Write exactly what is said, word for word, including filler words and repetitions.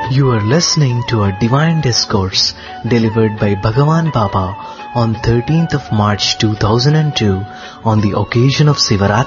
You are listening to a divine discourse delivered by Bhagavan Baba on thirteenth of March two thousand two on the occasion of Sivaratri.